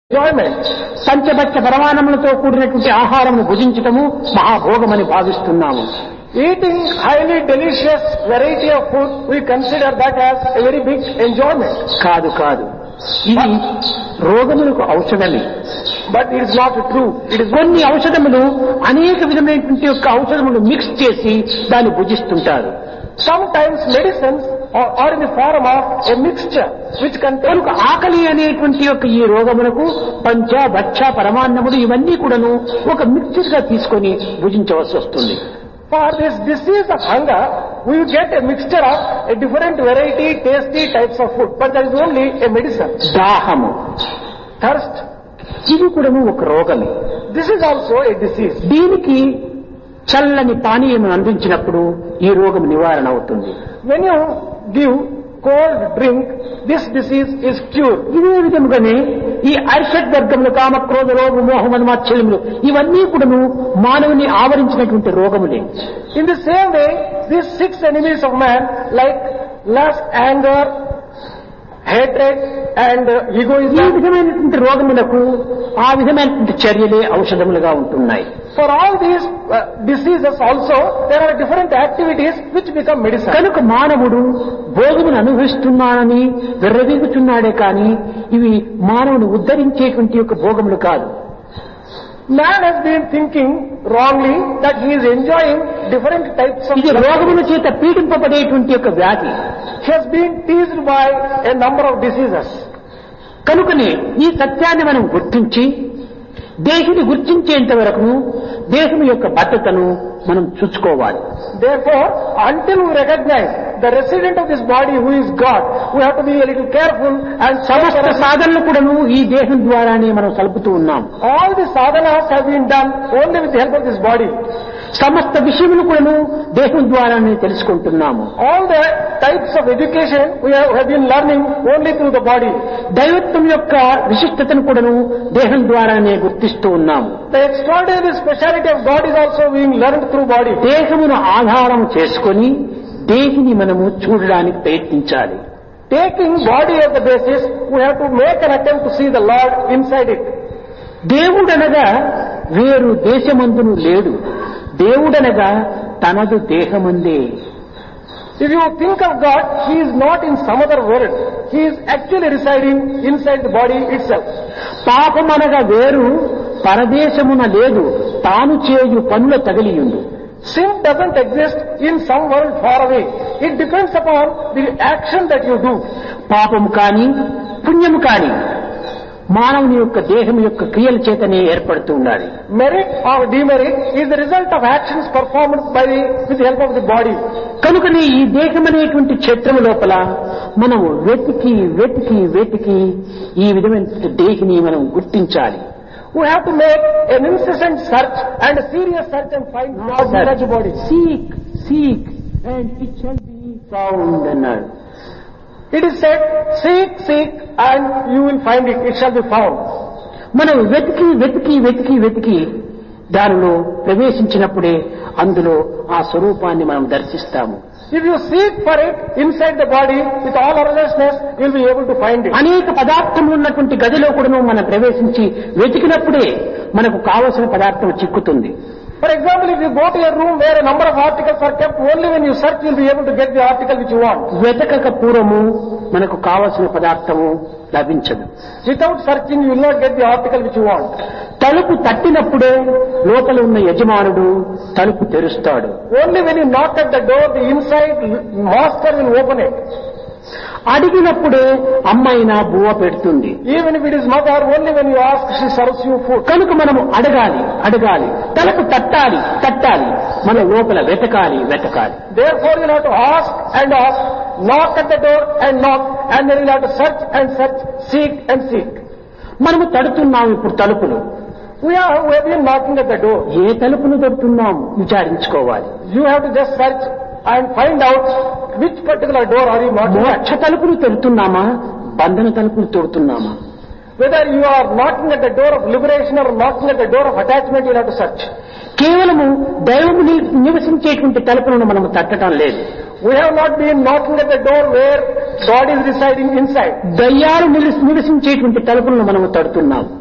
enjoyment. పంచభక్ష పరమాణములతో కూడినటువంటి ఆహారమును భుజించటము మహాభోగమని భావిస్తున్నాము. Eating highly delicious variety of food, we consider that as a very big enjoyment. కాదు కాదు, ఇది రోగములకు ఔషధమే. But it is not true. It is కొన్ని ఔషధములు అనేక విధమైనటువంటి యొక్క ఔషధములు మిక్స్ చేసి దాన్ని భుజిస్తుంటారు. sometimes medicines are in the form of a mixture which contains. కనుక ఆకలి అనేటువంటి యొక్క ఈ రోగములకు పంచ భక్ష పరమాన్నములు ఇవన్నీ కూడాను ఒక మిక్చర్ గా తీసుకొని భుజించవలసి వస్తుంది. For this disease of hunger, we get a mixture of a different variety, tasty types of food. But there is only a medicine. దాహము, Thirst, ఇది కూడాను ఒక రోగమే. this is also a disease. దీనికి చల్లని పానీయం అందించినప్పుడు ఈ రోగం నివారణ అవుతుంది. When you give cold drink, this disease is cured. ఇదే విధముగానే ఈ అరిషడ్ వర్గములు కామ క్రోధ రోగ మోహమన మాత్సల్యములు ఇవన్నీ కూడాను మానవుని ఆవరించినటువంటి రోగములే. In the same way, these 6 enemies of man, like lust, anger, hatred and ఈ egoism, విధమైనటువంటి రోగములకు ఆ విధమైనటువంటి చర్యలే ఔషధములుగా ఉంటున్నాయి. for all these diseases also, there are different activities which become medicine. కనుక మానవుడు భోగమును అనుభవిస్తున్నానని విర్రవీగుతున్నాడే కానీ ఇవి మానవుని ఉద్ధరించేటువంటి యొక్క భోగములు కాదు. Man has been thinking wrongly that he is enjoying different types of ఇది రోగముల చేత పీడింపబడేటువంటి యొక్క వ్యాధి. He has been teased by a number of diseases. కనుకనే ఈ సత్యాన్ని మనం గుర్తించి దేహిని గుర్తించేంత వరకు దేహం యొక్క భద్రతను మనం చూసుకోవాలి. Therefore, until we recognize the resident of this body who is God, we have to be a little careful and సమస్త సాధనలు కూడాను ఈ దేహం ద్వారానే మనం సలుపుతూ ఉన్నాం. all the sadhanas have been done only with the help of this body. సమస్త విషయములు కూడాను దేహం ద్వారానే తెలుసుకుంటున్నాము. All the types of education we have been learning only through the body. దైవత్వం యొక్క విశిష్టతను కూడాను దేహం ద్వారానే గుర్తిస్తూ ఉన్నాము. The extraordinary speciality of God is also being learned through body. దేహమును ఆధారం చేసుకొని దేహిని మనము చూడడానికి ప్రయత్నించాలి. Taking body as the basis, we have to make an attempt to see the Lord inside it. దేవుడనగా వేరు దేశమందును లేడు, దేవుడనగా తనదు దేహమందే. If you think of God, He is not in some other world. He is actually residing inside the body itself. పాపమనగా వేరు పరదేశమున లేదు, తాను చేయు పనుల తగిలియుండు. Sin doesn't exist in some world far away. It depends upon the action that you do. పాపము కాని పుణ్యము కాని మానవుని యొక్క దేహం యొక్క క్రియల చేతనే ఏర్పడుతూ ఉండాలి. Merit or demerit is the result of actions performed with the help of the body. కనుకనే ఈ దేహం అనేటువంటి క్షేత్రము లోపల మనం వెతికి వెతికి వెతికి ఈ విధమైన దేహిని మనం గుర్తించాలి. We have to make an incessant search and a serious search and find God inside the body. Seek and it shall be found అన్నాడు. It is said, seek and you will find it. It shall be found. మనం వెతికి వెతికి వెతికి వెతికి దానిలో ప్రవేశించినప్పుడే అందులో ఆ స్వరూపాన్ని మనం దర్శిస్తాము. If you seek for it inside the body with all earnestness, you will be able to find it. అనేక పదార్థములు ఉన్నటువంటి గదిలో కూడా మనం ప్రవేశించి వెతికినప్పుడే మనకు కావలసిన పదార్థం చిక్కుతుంది. For example, if you go to a room where a number of articles are kept, only when you search you will be able to get the article which you want. వెతకక పూర్వము మనకు కావలసిన పదార్థము లభించదు. Without searching, you will not get the article which you want. తలుపు తట్టినప్పుడే లోపల ఉన్న యజమానుడు తలుపు తెరుస్తాడు. Only when you knock at the door, the inside master will open it. అడిగినప్పుడే అమ్మాయినా బువ్వ పెడుతుంది. Even if it is mother, only when you ask, she serves you food. కనుక మనము అడగాలి, తలుపు తట్టాలి, మన లోపల వెతకాలి. Therefore, you have to ask, knock at the door and knock, and then you have to search, seek. మనము తడుతున్నాము ఇప్పుడు తలుపులు. We have been knocking at the door. A తలుపును తడుతున్నాము విచారించుకోవాలి. You have to just search and find out which particular door are you knocking at. మోక్ష తలుపులు తడుతున్నామా, బంధన తలుపులు తడుతున్నామా? Whether you are knocking at the door of liberation or knocking at the door of attachment, you have to search. కేవలము దైవము నివసించేటువంటి తలుపులను మనము తట్టడం లేదు. We have not been knocking at the door where God is residing inside. దయ్యాలు నివసించేటువంటి తలుపులను మనము తడుతున్నాము.